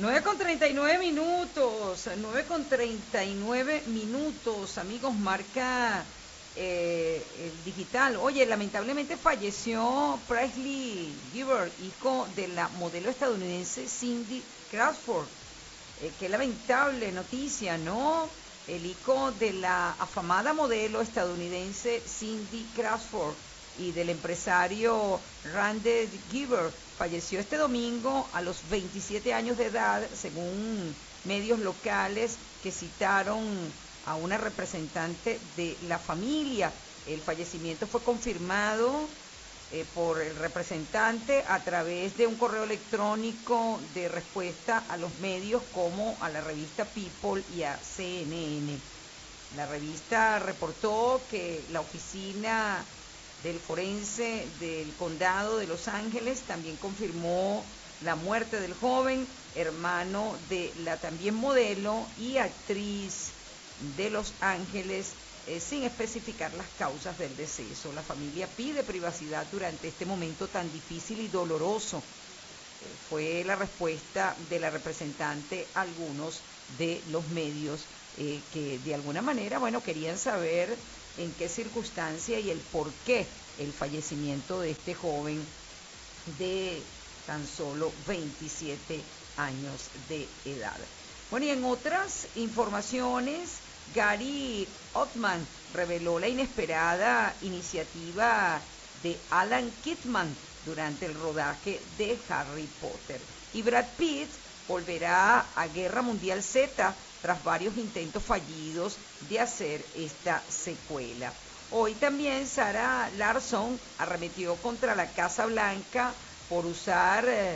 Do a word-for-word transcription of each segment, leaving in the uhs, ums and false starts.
nueve con treinta y nueve minutos, nueve con treinta y nueve minutos, amigos, marca eh, el digital. Oye, lamentablemente falleció Presley Giver, hijo de la modelo estadounidense Cindy Crawford. Eh, qué lamentable noticia, ¿no? El hijo de la afamada modelo estadounidense Cindy Crawford y del empresario Randy Giver falleció este domingo a los veintisiete años de edad, según medios locales que citaron a una representante de la familia. El fallecimiento fue confirmado eh, por el representante a través de un correo electrónico de respuesta a los medios como a la revista People y a C N N. La revista reportó que la oficina del forense del condado de Los Ángeles también confirmó la muerte del joven, hermano de la también modelo y actriz de Los Ángeles, eh, sin especificar las causas del deceso. La familia pide privacidad durante este momento tan difícil y doloroso. Eh, fue la respuesta de la representante a algunos de los medios eh, que de alguna manera, bueno, querían saber en qué circunstancia y el por qué el fallecimiento de este joven de tan solo veintisiete años de edad. Bueno, y en otras informaciones, Gary Oldman reveló la inesperada iniciativa de Alan Rickman durante el rodaje de Harry Potter. Y Brad Pitt volverá a Guerra Mundial Z tras varios intentos fallidos de hacer esta secuela. Hoy también Sarah Larsson arremetió contra la Casa Blanca por usar eh,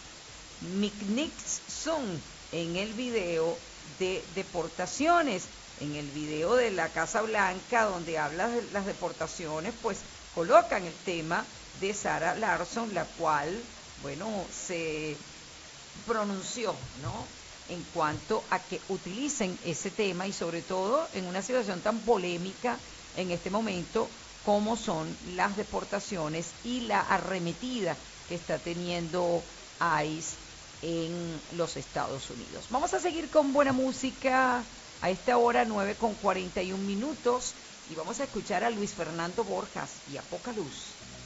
Nixon en el video de deportaciones. En el video de la Casa Blanca, donde habla de las deportaciones, pues colocan el tema de Sarah Larsson, la cual, bueno, se pronunció, ¿no?, en cuanto a que utilicen ese tema y sobre todo en una situación tan polémica en este momento como son las deportaciones y la arremetida que está teniendo ICE en los Estados Unidos. Vamos a seguir con buena música a esta hora, nueve con cuarenta y un minutos, y vamos a escuchar a Luis Fernando Borjas y a Poca Luz.